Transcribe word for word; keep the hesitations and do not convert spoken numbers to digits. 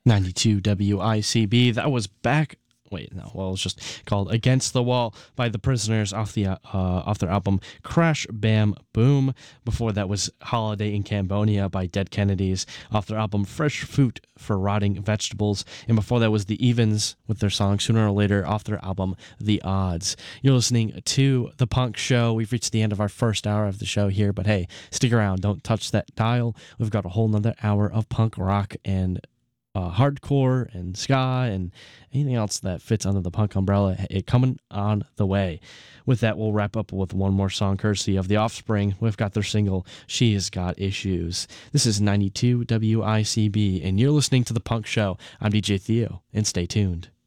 ninety-two W I C B. That was back. Wait, no. Well, it's just called "Against the Wall" by The Prisoners off the uh, off their album "Crash Bam Boom." Before that was "Holiday in Cambodia" by Dead Kennedys off their album "Fresh Fruit for Rotting Vegetables." And before that was The Evens with their song "Sooner or Later" off their album "The Odds." You're listening to The Punk Show. We've reached the end of our first hour of the show here, but hey, stick around. Don't touch that dial. We've got a whole nother hour of punk rock and Uh, hardcore and ska and anything else that fits under the punk umbrella, it coming on the way. With that, we'll wrap up with one more song courtesy of The Offspring. We've got their single, She's Got Issues. This is ninety-two W I C B, and you're listening to The Punk Show. I'm D J Theo, and stay tuned.